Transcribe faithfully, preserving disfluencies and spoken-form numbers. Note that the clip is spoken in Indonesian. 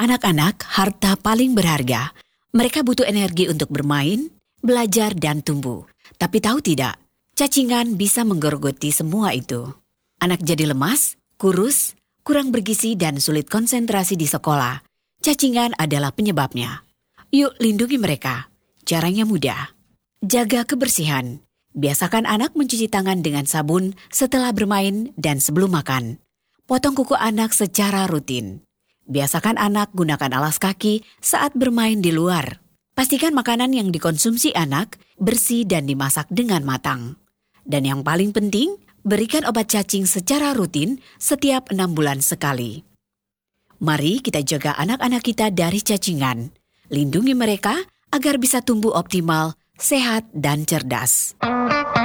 Anak-anak harta paling berharga. Mereka butuh energi untuk bermain, belajar, dan tumbuh. Tapi tahu tidak, cacingan bisa menggerogoti semua itu. Anak jadi lemas, kurus, kurang bergizi, dan sulit konsentrasi di sekolah. Cacingan adalah penyebabnya. Yuk lindungi mereka. Caranya mudah. Jaga kebersihan. Biasakan anak mencuci tangan dengan sabun setelah bermain dan sebelum makan. Potong kuku anak secara rutin. Biasakan anak gunakan alas kaki saat bermain di luar. Pastikan makanan yang dikonsumsi anak bersih dan dimasak dengan matang. Dan yang paling penting, berikan obat cacing secara rutin setiap enam bulan sekali. Mari kita jaga anak-anak kita dari cacingan. Lindungi mereka agar bisa tumbuh optimal, sehat, dan cerdas.